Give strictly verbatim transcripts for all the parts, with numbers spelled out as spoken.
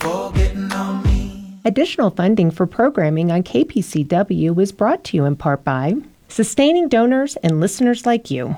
forgetting on me. Additional funding for programming on K P C W was brought to you in part by sustaining donors and listeners like you.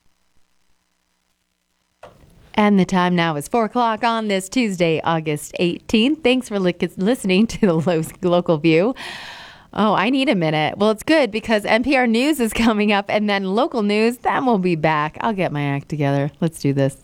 And the time now is four o'clock on this Tuesday, August eighteenth. Thanks for li- listening to the Lo- Local View. Oh, I need a minute. Well, it's good because N P R News is coming up and then local news, then we'll be back. I'll get my act together. Let's do this.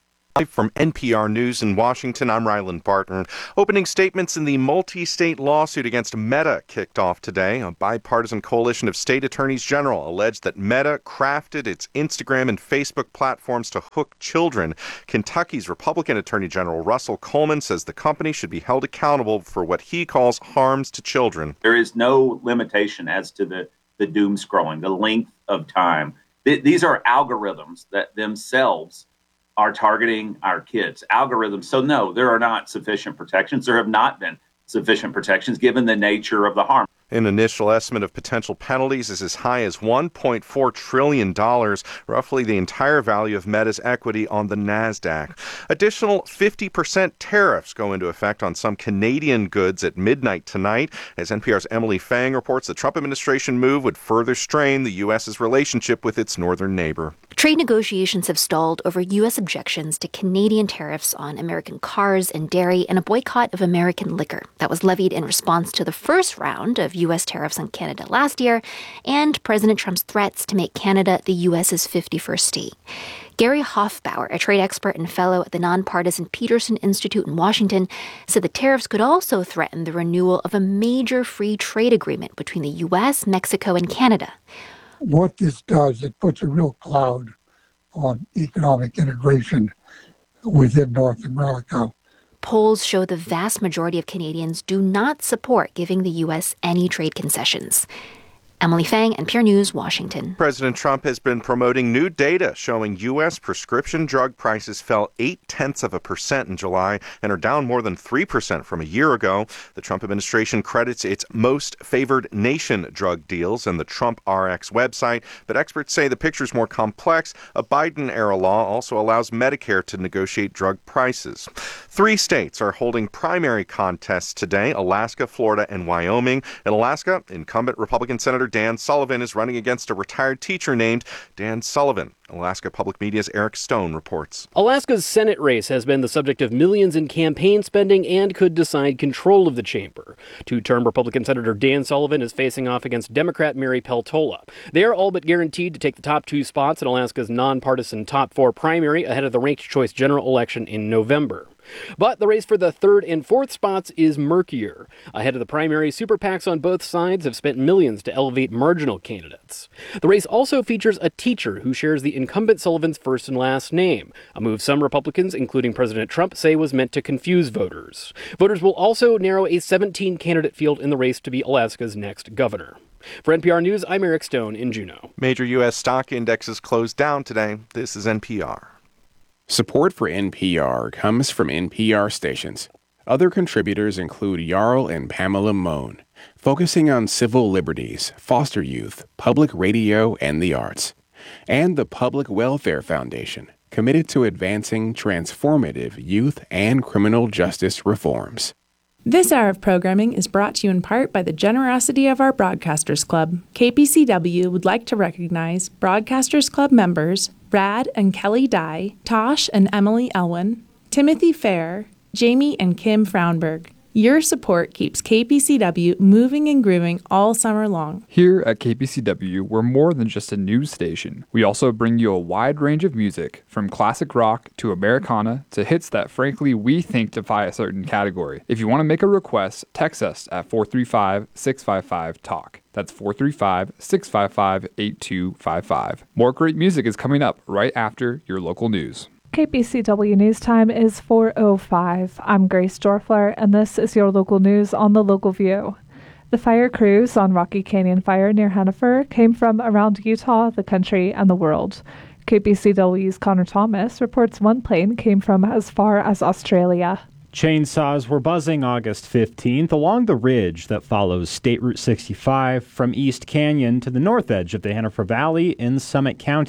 From N P R News in Washington, I'm Ryland Barton. Opening statements in the multi-state lawsuit against Meta kicked off today. A bipartisan coalition of state attorneys general alleged that Meta crafted its Instagram and Facebook platforms to hook children. Kentucky's Republican Attorney General Russell Coleman says the company should be held accountable for what he calls harms to children. There is no limitation as to the, the doom scrolling, the length of time. Th- these are algorithms that themselves are targeting our kids. Algorithms. So no, there are not sufficient protections. There have not been sufficient protections given the nature of the harm. An initial estimate of potential penalties is as high as one point four trillion dollars, roughly the entire value of Meta's equity on the NASDAQ. Additional fifty percent tariffs go into effect on some Canadian goods at midnight tonight. As N P R's Emily Fang reports, the Trump administration move would further strain the U S's relationship with its northern neighbor. Trade negotiations have stalled over U S objections to Canadian tariffs on American cars and dairy and a boycott of American liquor that was levied in response to the first round of U S tariffs on Canada last year and President Trump's threats to make Canada the U S's fifty-first state. Gary Hofbauer, a trade expert and fellow at the nonpartisan Peterson Institute in Washington, said the tariffs could also threaten the renewal of a major free trade agreement between the U S, Mexico, and Canada. What this does, it puts a real cloud on economic integration within North America. Polls show the vast majority of Canadians do not support giving the U S any trade concessions. Emily Fang, N P R News, Washington. President Trump has been promoting new data showing U S prescription drug prices fell eight-tenths of a percent in July and are down more than three percent from a year ago. The Trump administration credits its most favored nation drug deals and the Trump R X website, but experts say the picture is more complex. A Biden-era law also allows Medicare to negotiate drug prices. Three states are holding primary contests today: Alaska, Florida, and Wyoming. In Alaska, incumbent Republican Senator Dan Sullivan is running against a retired teacher named Dan Sullivan. Alaska Public Media's Eric Stone reports. Alaska's Senate race has been the subject of millions in campaign spending and could decide control of the chamber. Two-term Republican Senator Dan Sullivan is facing off against Democrat Mary Peltola. They are all but guaranteed to take the top two spots in Alaska's nonpartisan top four primary ahead of the ranked choice general election in November. But the race for the third and fourth spots is murkier. Ahead of the primary, super PACs on both sides have spent millions to elevate marginal candidates. The race also features a teacher who shares the incumbent Sullivan's first and last name, a move some Republicans, including President Trump, say was meant to confuse voters. Voters will also narrow a seventeen-candidate field in the race to be Alaska's next governor. For N P R News, I'm Eric Stone in Juneau. Major U S stock indexes closed down today. This is N P R. Support for N P R comes from N P R stations. Other contributors include Jarl and Pamela Mohn, focusing on civil liberties, foster youth, public radio, and the arts. And the Public Welfare Foundation, committed to advancing transformative youth and criminal justice reforms. This hour of programming is brought to you in part by the generosity of our Broadcasters Club. K P C W would like to recognize Broadcasters Club members Brad and Kelly Dye, Tosh and Emily Elwin, Timothy Fair, Jamie and Kim Fraunberg. Your support keeps K P C W moving and grooving all summer long. Here at K P C W, we're more than just a news station. We also bring you a wide range of music, from classic rock to Americana to hits that frankly we think defy a certain category. If you want to make a request, text us at four three five, six five five, talk. That's four three five, six five five, eight two five five. More great music is coming up right after your local news. K P C W News Time is four oh five. I'm Grace Dorfler, and this is your local news on the Local View. The fire crews on Rocky Canyon Fire near Hennifer came from around Utah, the country, and the world. K P C W's Connor Thomas reports one plane came from as far as Australia. Chainsaws were buzzing August fifteenth along the ridge that follows State Route sixty-five from East Canyon to the north edge of the Hennifer Valley in Summit County.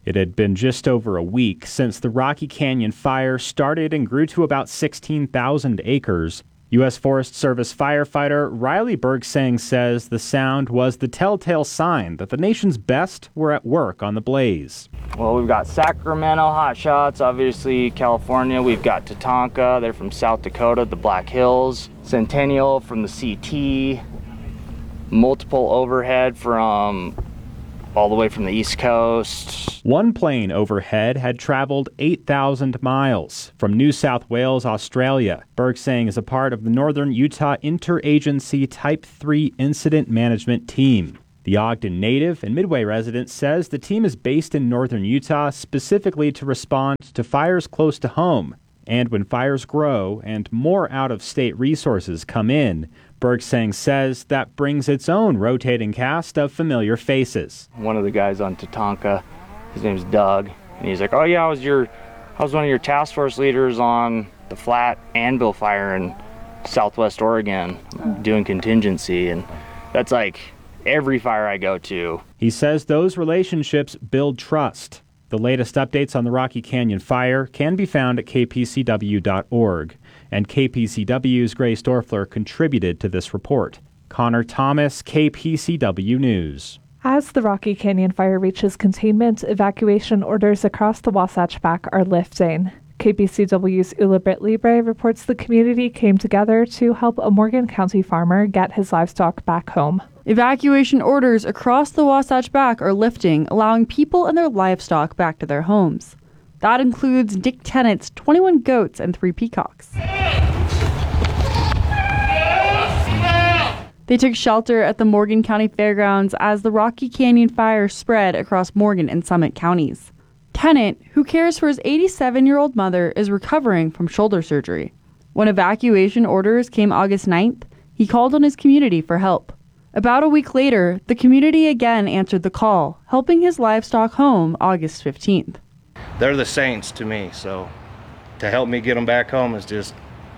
It had been just over a week since the Rocky Canyon fire started and grew to about sixteen thousand acres. U S Forest Service firefighter Riley Bergsang says the sound was the telltale sign that the nation's best were at work on the blaze. Well, we've got Sacramento hot shots, obviously California. We've got Tatanka, they're from South Dakota, the Black Hills. Centennial from the C T. Multiple overhead from all the way from the East Coast. One plane overhead had traveled eight thousand miles from New South Wales, Australia. Bergsang is a part of the Northern Utah Interagency Type three Incident Management Team. The Ogden native and Midway resident says the team is based in northern Utah specifically to respond to fires close to home. And when fires grow and more out-of-state resources come in, Bergsang says that brings its own rotating cast of familiar faces. One of the guys on Tatanka, his name's Doug, and he's like, oh yeah, I was your, I was one of your task force leaders on the Flat Anvil fire in Southwest Oregon, doing contingency, and that's like every fire I go to. He says those relationships build trust. The latest updates on the Rocky Canyon fire can be found at k p c w dot org, and K P C W's Grace Dorfler contributed to this report. Connor Thomas, K P C W News. As the Rocky Canyon fire reaches containment, evacuation orders across the Wasatch Back are lifting. K P C W's Ula Britt Libre reports the community came together to help a Morgan County farmer get his livestock back home. Evacuation orders across the Wasatch Back are lifting, allowing people and their livestock back to their homes. That includes Dick Tennant's twenty-one goats and three peacocks. They took shelter at the Morgan County Fairgrounds as the Rocky Canyon fire spread across Morgan and Summit counties. Tennant, who cares for his eighty-seven-year-old mother, is recovering from shoulder surgery. When evacuation orders came August ninth, he called on his community for help. About a week later, the community again answered the call, helping his livestock home August fifteenth. They're the saints to me, so to help me get them back home is just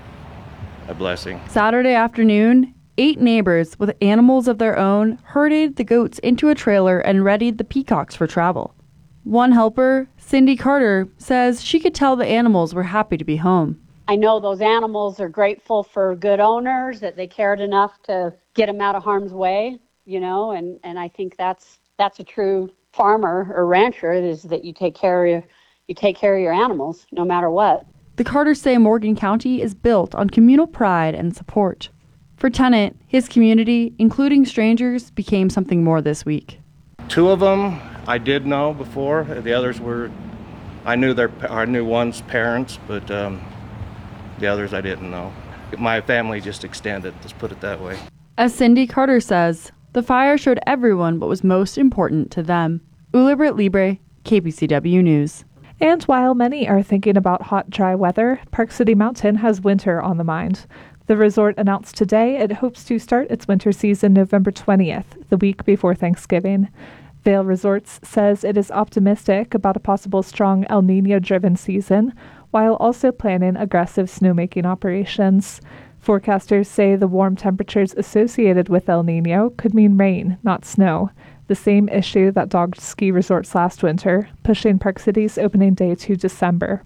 a blessing. Saturday afternoon, eight neighbors with animals of their own herded the goats into a trailer and readied the peacocks for travel. One helper, Cindy Carter, says she could tell the animals were happy to be home. I know those animals are grateful for good owners, that they cared enough to get them out of harm's way, you know, and, and I think that's that's a true farmer or rancher, is that you take care of your, you take care of your animals no matter what. The Carters say Morgan County is built on communal pride and support. For Tennant, his community, including strangers, became something more this week. Two of them I did know before. The others were, I knew their, I knew one's parents, but um, the others I didn't know. My family just extended, let's put it that way. As Cindy Carter says, the fire showed everyone what was most important to them. Ula Britt Libre, K P C W News. And while many are thinking about hot, dry weather, Park City Mountain has winter on the mind. The resort announced today it hopes to start its winter season November twentieth, the week before Thanksgiving. Vail Resorts says it is optimistic about a possible strong El Niño-driven season, while also planning aggressive snowmaking operations. Forecasters say the warm temperatures associated with El Niño could mean rain, not snow, the same issue that dogged ski resorts last winter, pushing Park City's opening day to December.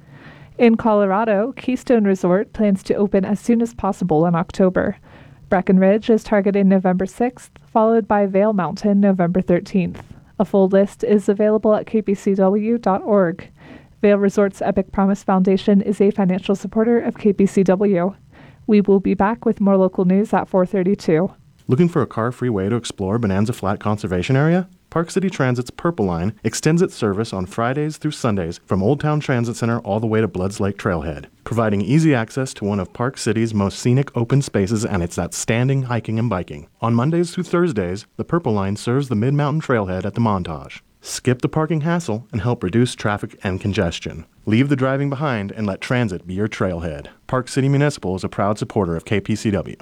In Colorado, Keystone Resort plans to open as soon as possible in October. Breckenridge is targeting November sixth, followed by Vail Mountain November thirteenth. A full list is available at k p c w dot org. Vail Resorts Epic Promise Foundation is a financial supporter of K P C W. We will be back with more local news at four thirty-two. Looking for a car-free way to explore Bonanza Flat Conservation Area? Park City Transit's Purple Line extends its service on Fridays through Sundays from Old Town Transit Center all the way to Bloods Lake Trailhead, providing easy access to one of Park City's most scenic open spaces and its outstanding hiking and biking. On Mondays through Thursdays, the Purple Line serves the Mid-Mountain Trailhead at the Montage. Skip the parking hassle and help reduce traffic and congestion. Leave the driving behind and let transit be your trailhead. Park City Municipal is a proud supporter of K P C W.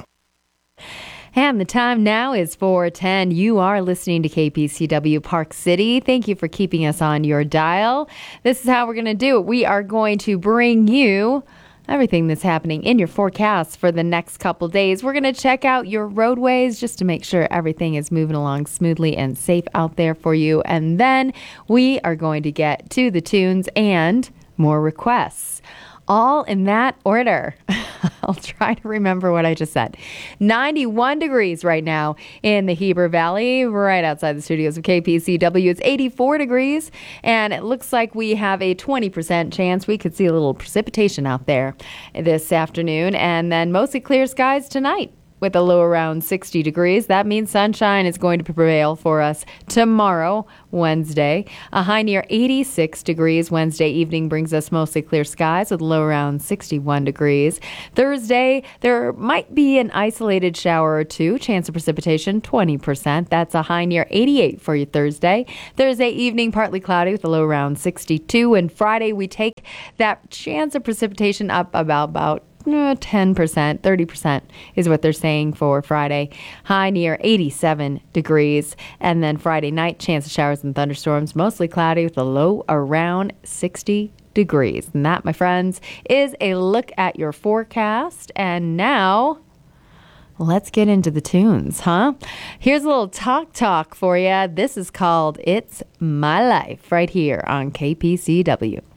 And the time now is four ten. You are listening to K P C W Park City. Thank you for keeping us on your dial. This is how we're going to do it. We are going to bring you everything that's happening in your forecast for the next couple days. We're going to check out your roadways just to make sure everything is moving along smoothly and safe out there for you. And then we are going to get to the tunes and more requests. All in that order. I'll try to remember what I just said. ninety-one degrees right now in the Heber Valley, right outside the studios of K P C W. It's eighty-four degrees, and it looks like we have a twenty percent chance we could see a little precipitation out there this afternoon, and then mostly clear skies tonight with a low around sixty degrees. That means sunshine is going to prevail for us tomorrow, Wednesday. A high near eighty-six degrees. Wednesday evening brings us mostly clear skies with a low around sixty-one degrees. Thursday, there might be an isolated shower or two. Chance of precipitation, twenty percent. That's a high near eighty-eight for you Thursday. Thursday evening, partly cloudy with a low around sixty-two. And Friday, we take that chance of precipitation up about, about ten percent, thirty percent is what they're saying for Friday. High near eighty-seven degrees. And then Friday night, chance of showers and thunderstorms, mostly cloudy with a low around sixty degrees. And that, my friends, is a look at your forecast. And now, let's get into the tunes, huh? Here's a little talk talk for you. This is called It's My Life right here on K P C W.